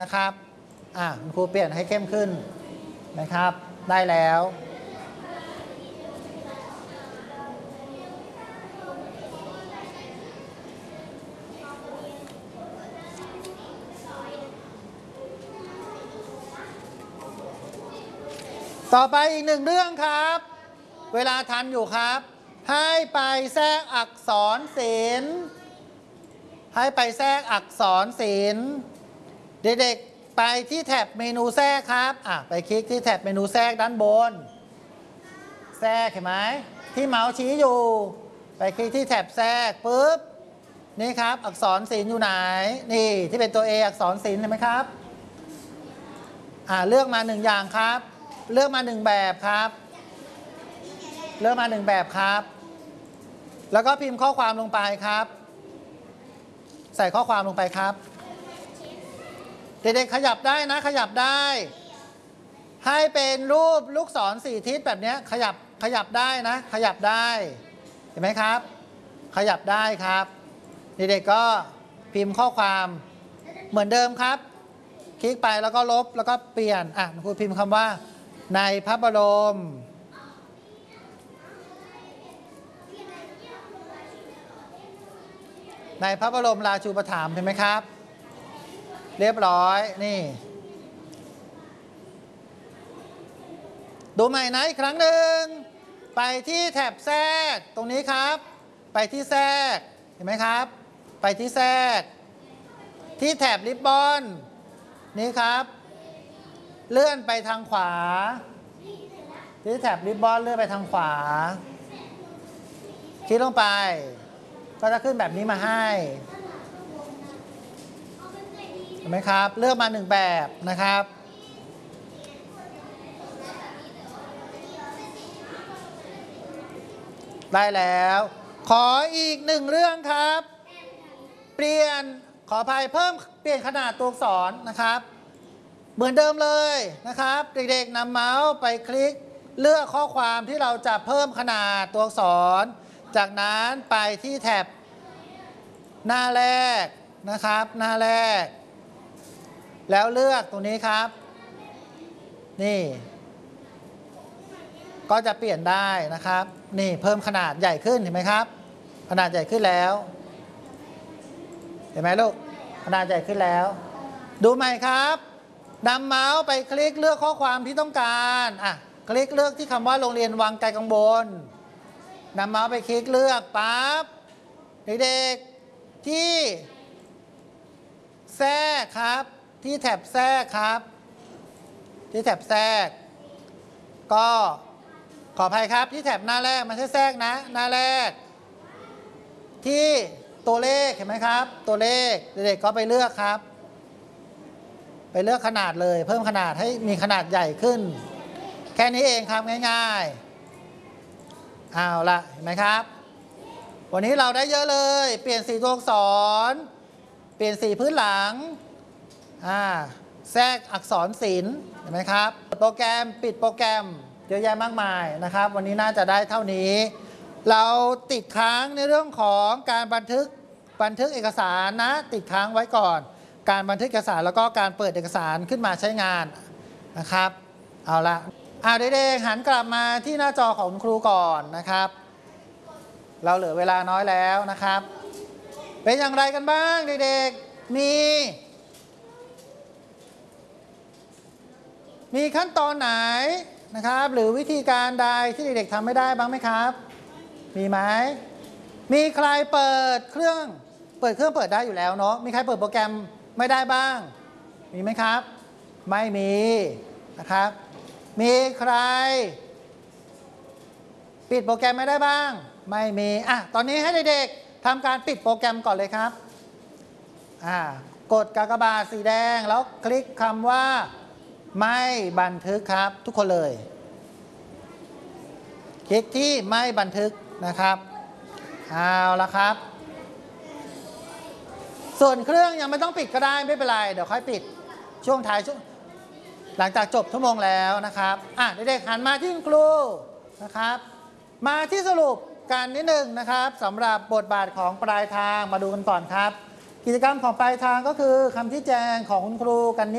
นะครับคุณครูเปลี่ยนให้เข้มขึ้นนะครับได้แล้วต่อไปอีกหนึ่งเรื่องครับเวลาทันอยู่ครับให้ไปแทรกอักษรศิลป์ให้ไปแทรกอักษรศิลป์เด็กๆไปที่แท็บเมนูแทรกครับไปคลิกที่แท็บเมนูแทรกด้านบนแทรกเห็นไหมที่เมาส์ชี้อยู่ไปคลิกที่แท็บแทรกปุ๊บนี่ครับอักษรศิลป์อยู่ไหนนี่ที่เป็นตัว A อักษรศิลป์เห็นไหมครับเลือกมา1อย่างครับเลือกมา1แบบครับเลือกมา1แบบครับแล้วก็พิมพ์ข้อความลงไปครับใส่ข้อความลงไปครับเด็กๆขยับได้นะขยับได้ให้เป็นรูปลูกศร4ทิศแบบนี้ขยับได้นะขยับได้เห็นไหมครับขยับได้ครับเด็กๆก็พิมพ์ข้อความเหมือนเดิมครับคลิกไปแล้วก็ลบแล้วก็เปลี่ยนครูพิมพ์คำว่าในพระบรมในพระบรมราชูปถัมภ์เห็นไหมครับเรียบร้อยนี่ดูใหม่นะอีกครั้งหนึ่งไปที่แถบแทรกตรงนี้ครับไปที่แทรกเห็นไหมครับไปที่แทรกที่แถบริบบอนนี่ครับเลื่อนไปทางขวาที่แถบริบบอนเลื่อนไปทางขวาคลิกลงไปก็จะขึ้นแบบนี้มาให้เห็นไหมครับเลือกมา1แบบนะครับได้แล้วขออีก1เรื่องครับเปลี่ยนขออภัยเปลี่ยนขนาดตัวอักษรนะครับเหมือนเดิมเลยนะครับเด็กๆนำเมาส์ไปคลิกเลือกข้อความที่เราจะเพิ่มขนาดตัวอักษรจากนั้นไปที่แท็บหน้าแรกนะครับหน้าแรกแล้วเลือกตรงนี้ครับนี่ก็จะเปลี่ยนได้นะครับนี่เพิ่มขนาดใหญ่ขึ้นเห็นไหมครับขนาดใหญ่ขึ้นแล้วเห็นไหมลูกขนาดใหญ่ขึ้นแล้วดูใหม่ครับนำเมาส์ไปคลิกเลือกข้อความที่ต้องการคลิกเลือกที่คำว่าโรงเรียนวังไกลกังวลนำเมาส์ไปคลิกเลือกปั๊บเด็กๆที่แทรกครับที่แถบแทรกครับที่แถบแทรกก็ขออภัยครับที่แถบหน้าแรกไม่ใช่แทรกนะหน้าแรกที่ตัวเลขเห็นไหมครับตัวเลขเด็กๆก็ไปเลือกครับไปเลือกขนาดเลยเพิ่มขนาดให้มีขนาดใหญ่ขึ้นแค่นี้เองครับง่ายๆเอาละเห็นไหมครับวันนี้เราได้เยอะเลยเปลี่ยนสีตัวอักษรเปลี่ยนสีพื้นหลังแทรกอักษรศิลป์เห็นไหมครับโปรแกรมปิดโปรแกรมเยอะแยะมากมายนะครับวันนี้น่าจะได้เท่านี้เราติดค้างในเรื่องของการบันทึกเอกสารนะติดค้างไว้ก่อนการบันทึกเอกสารแล้วก็การเปิดเอกสารขึ้นมาใช้งานนะครับเอาละเด็กๆหันกลับมาที่หน้าจอของครูก่อนนะครับเราเหลือเวลาน้อยแล้วนะครับเป็นอย่างไรกันบ้างเด็กๆมีขั้นตอนไหนนะครับหรือวิธีการใดที่เด็กๆทำไม่ได้บ้างไหมครับมีไหมมีใครเปิดเครื่องเปิดได้อยู่แล้วเนาะมีใครเปิดโปรแกรมไม่ได้บ้างมีไหมครับไม่มีนะครับมีใครปิดโปรแกรมไม่ได้บ้างไม่มีตอนนี้ให้เด็กๆทำการปิดโปรแกรมก่อนเลยครับกดกากบาทสีแดงแล้วคลิกคำว่าไม่บันทึกครับทุกคนเลยคลิกที่ไม่บันทึกนะครับเอาละครับส่วนเครื่องยังไม่ต้องปิดก็ได้ไม่เป็นไรเดี๋ยวค่อยปิดช่วงท้ายหลังจากจบชั่วโมงแล้วนะครับเด็กๆหันมาที่คุณครูนะครับมาที่สรุปกันนิดนึงนะครับสำหรับบทบาทของปลายทางมาดูกันก่อนครับกิจกรรมของปลายทางก็คือคำชี้แจงของคุณครูกัน